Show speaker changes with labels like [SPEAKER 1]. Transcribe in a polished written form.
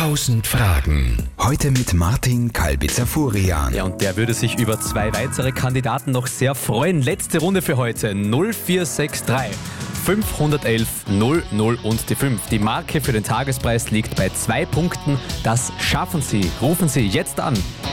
[SPEAKER 1] 1000 Fragen. Heute mit Martin Kalbitzer-Furian.
[SPEAKER 2] Ja, und der würde sich über 2 weitere Kandidaten noch sehr freuen. Letzte Runde für heute. 0463 511 00 und die 5. Die Marke für den Tagespreis liegt bei 2 Punkten. Das schaffen Sie. Rufen Sie jetzt an.